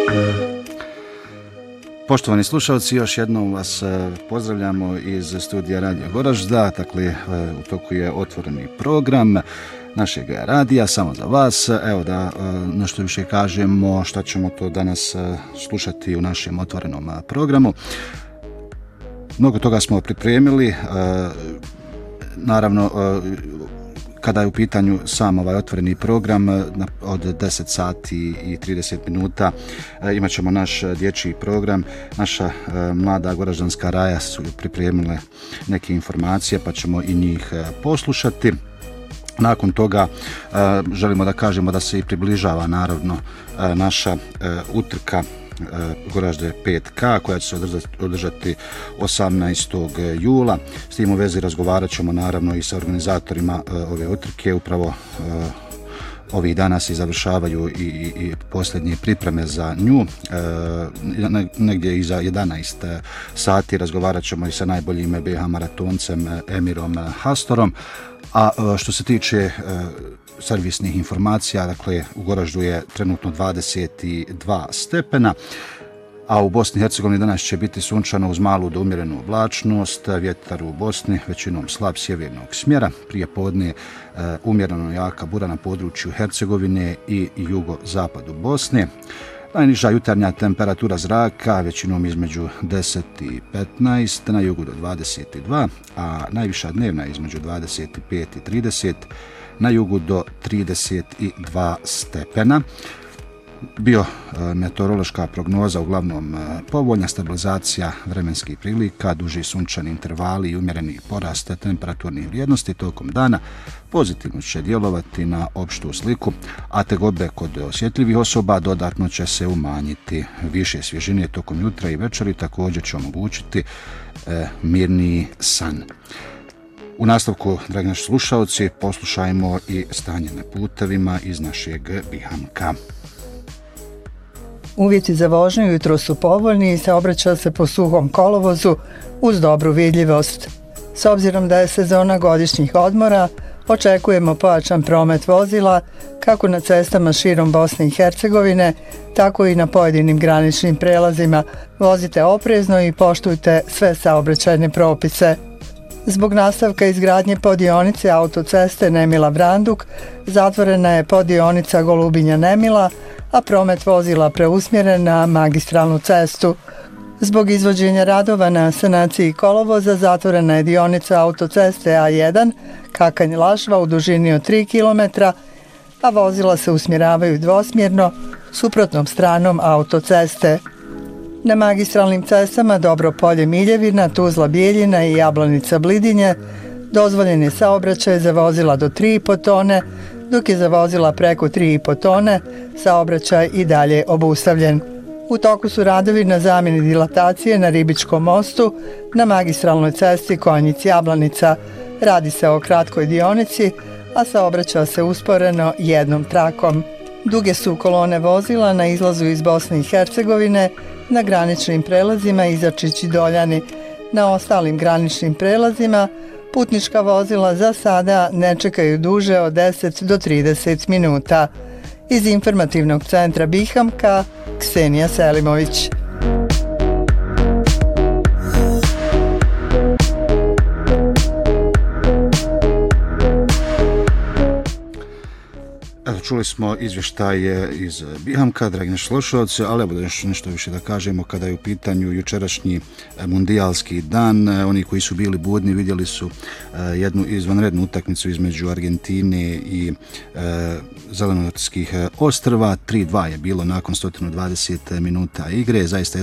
Poštovani slušalci, još jednom vas pozdravljamo iz studija Radio Goražda. Dakle, u toku je otvoreni program našeg radija, samo za vas. Evo da nešto više kažemo šta ćemo to danas slušati u našem otvorenom programu. Mnogo toga smo pripremili. Naravno, kada je u pitanju sam ovaj otvoreni program od 10 sati i 30 minuta imat ćemo naš dječji program. Naša mlada goraždanska raja su pripremile neke informacije pa ćemo i njih poslušati. Nakon toga želimo da kažemo da se i približava naravno naša utrka Goražde 5K koja će se održati 18. jula. S tim u vezi razgovarat ćemo naravno i sa organizatorima ove utrke. Upravo ovih dana se završavaju i posljednje pripreme za nju. Negdje iza 11 sati razgovarat ćemo i sa najboljim BH maratoncem Emirom Hastorom. A što se tiče servisnih informacija, dakle u Goraždu je trenutno 22 stepena, a u Bosni i Hercegovini danas će biti sunčano uz malu do umjerenu oblačnost, vjetar u Bosni većinom slab sjevernog smjera, prije podne umjereno jaka bura na području Hercegovine i jugozapadu Bosne. Najniža jutarnja temperatura zraka većinom između 10 i 15, na jugu do 22, a najviša dnevna između 25 i 30, na jugu do 32 stepena. Biometeorološka prognoza uglavnom povoljna, stabilizacija vremenskih prilika, duži sunčani intervali i umjereni porast temperaturnih vrijednosti tokom dana pozitivno će djelovati na opštu sliku, a tegobe kod osjetljivih osoba dodatno će se umanjiti. Više svježine tokom jutra i večeri također će omogućiti mirniji san. U nastavku, dragi naši slušalci, poslušajmo i stanje na putevima iz našeg Bihamka. Uvjeti za vožnju jutro su povoljni i saobraća se po suhom kolovozu uz dobru vidljivost. S obzirom da je sezona godišnjih odmora, očekujemo pojačan promet vozila kako na cestama širom Bosne i Hercegovine, tako i na pojedinim graničnim prelazima. Vozite oprezno i poštujte sve saobraćajne propise. Zbog nastavka izgradnje poddionice autoceste Nemila-Vranduk zatvorena je poddionica Golubinja-Nemila, a promet vozila preusmjeren na magistralnu cestu. Zbog izvođenja radova na sanaciji kolovoza zatvorena je dionica autoceste A1 Kakanj-Lašva u dužini od 3 km, a vozila se usmjeravaju dvosmjerno suprotnom stranom autoceste. Na magistralnim cestama Dobro-Polje-Miljevina, Tuzla-Bijeljina i Jablanica-Blidinje dozvoljen je saobraćaj za vozila do 3,5 tone, dok je za vozila preko 3,5 tone saobraćaj i dalje obustavljen. U toku su radovi na zamjeni dilatacije na Ribičkom mostu na magistralnoj cesti Konjic-Jablanica. Radi se o kratkoj dionici, a saobraća se usporeno jednom trakom. Duge su kolone vozila na izlazu iz Bosne i Hercegovine, na graničnim prelazima Izačić i Doljani. Na ostalim graničnim prelazima putnička vozila za sada ne čekaju duže od 10 do 30 minuta. Iz informativnog centra Bihamka, Ksenija Selimović. Čuli smo izvještaje iz Bihamka, dragi naši slušalci, ali evo da još nešto više da kažemo kada je u pitanju jučerašnji mundijalski dan. Oni koji su bili budni vidjeli su jednu izvanrednu utakmicu između Argentine i Zelenortskih ostrva. 3:2 je bilo nakon 120 minuta igre. Zaista